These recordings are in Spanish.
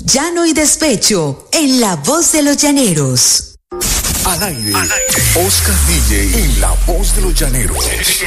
Llano y Despecho, en La Voz de los Llaneros. Al aire, Oscar DJ en La Voz de los Llaneros.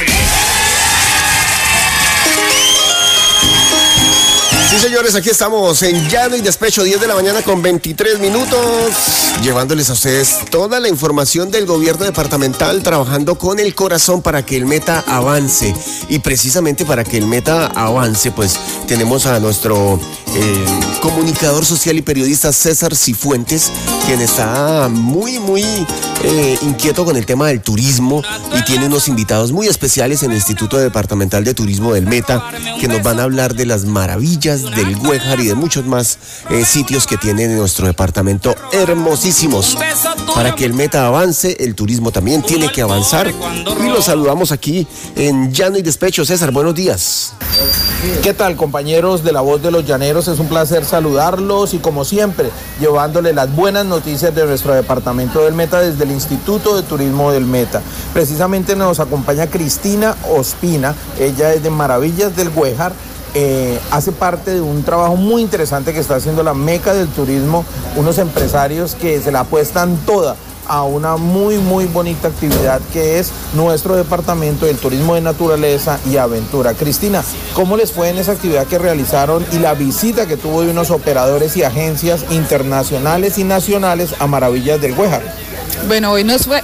Sí, señores, aquí estamos en Llano y Despecho, 10 de la mañana con 23 minutos, llevándoles a ustedes toda la información del gobierno departamental, trabajando con el corazón para que el Meta avance. Y precisamente para que el Meta avance, pues tenemos a nuestro comunicador social y periodista César Cifuentes, quien está muy inquieto con el tema del turismo y tiene unos invitados muy especiales en el Instituto Departamental de Turismo del Meta, que nos van a hablar de las maravillas del Güejar y de muchos más sitios que tiene nuestro departamento hermosísimos. Para que el Meta avance, el turismo también tiene que avanzar. Y los saludamos aquí en Llano y Despecho. César, buenos días. ¿Qué tal, compañeros de La Voz de los Llaneros? Es un placer saludarlos y, como siempre, llevándole las buenas noticias de nuestro departamento del Meta desde el Instituto de Turismo del Meta. Precisamente nos acompaña Cristina Ospina, ella es de Maravillas del Güejar. Hace parte de un trabajo muy interesante que está haciendo la meca del turismo, unos empresarios que se la apuestan toda a una muy bonita actividad que es nuestro departamento del turismo de naturaleza y aventura. Cristina, ¿cómo les fue en esa actividad que realizaron y la visita que tuvo de unos operadores y agencias internacionales y nacionales a Maravillas del Güejar? Bueno, hoy nos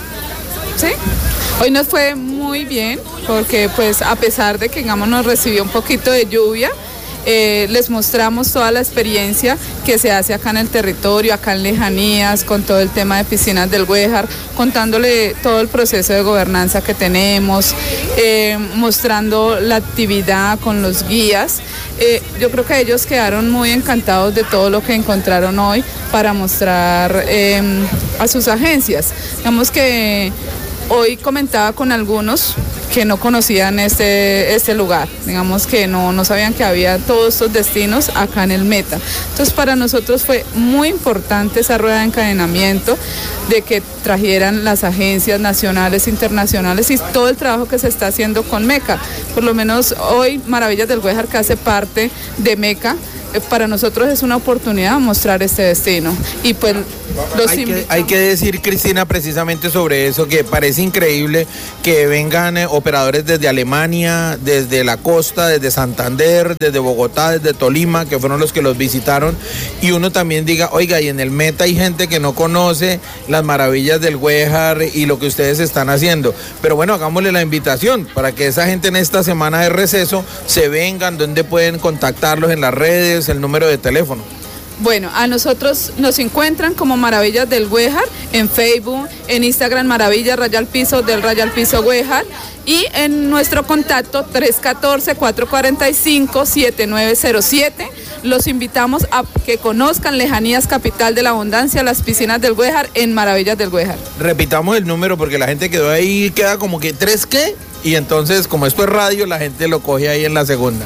fue muy bien, porque pues a pesar de que nos recibió un poquito de lluvia, les mostramos toda la experiencia que se hace acá en el territorio, acá en Lejanías, con todo el tema de piscinas del Güejar, contándole todo el proceso de gobernanza que tenemos, mostrando la actividad con los guías. Yo creo que ellos quedaron muy encantados de todo lo que encontraron hoy para mostrar a sus agencias. Digamos que hoy comentaba con algunos que no conocían este lugar, digamos que no sabían que había todos estos destinos acá en el Meta. Entonces para nosotros fue muy importante esa rueda de encadenamiento, de que trajeran las agencias nacionales, internacionales y todo el trabajo que se está haciendo con Meca. Por lo menos hoy Maravillas del Güejar, que hace parte de Meca, para nosotros es una oportunidad de mostrar este destino. Y pues hay que decir, Cristina, precisamente sobre eso, que parece increíble que vengan operadores desde Alemania, desde la costa, desde Santander, desde Bogotá, desde Tolima, que fueron los que los visitaron, y uno también diga, oiga, y en el Meta hay gente que no conoce las maravillas del Güejar y lo que ustedes están haciendo. Pero bueno, hagámosle la invitación para que esa gente en esta semana de receso se vengan, donde pueden contactarlos en las redes, el número de teléfono. Bueno, a nosotros nos encuentran como Maravillas del Güejar en Facebook, en Instagram Maravillas _del_ Güejar, y en nuestro contacto 314-445-7907. Los invitamos a que conozcan Lejanías, capital de la abundancia, las piscinas del Güejar en Maravillas del Güejar. Repitamos el número porque la gente quedó ahí, queda como que ¿3 qué? Y entonces, como esto es radio, la gente lo coge ahí en la segunda.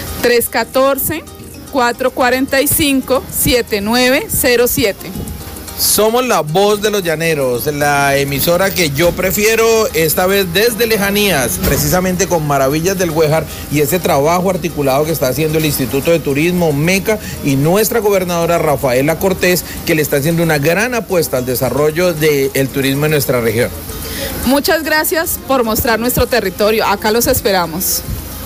314-445-7907. Somos La Voz de los Llaneros, la emisora que yo prefiero, esta vez desde Lejanías, precisamente con Maravillas del Güejar y ese trabajo articulado que está haciendo el Instituto de Turismo, Meca, y nuestra gobernadora Rafaela Cortés, que le está haciendo una gran apuesta al desarrollo del turismo en nuestra región. Muchas gracias por mostrar nuestro territorio, acá los esperamos.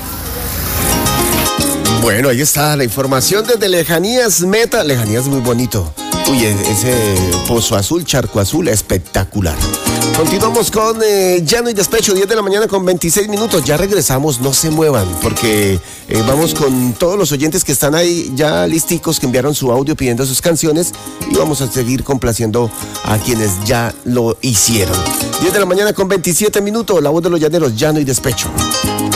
Bueno, ahí está la información desde Lejanías Meta. Lejanías muy bonito. Uy, ese pozo azul, charco azul, espectacular. Continuamos con Llano y Despecho, 10 de la mañana con 26 minutos. Ya regresamos, no se muevan, porque vamos con todos los oyentes que están ahí ya listicos, que enviaron su audio pidiendo sus canciones, y vamos a seguir complaciendo a quienes ya lo hicieron. 10 de la mañana con 27 minutos, La Voz de los Llaneros, Llano y Despecho.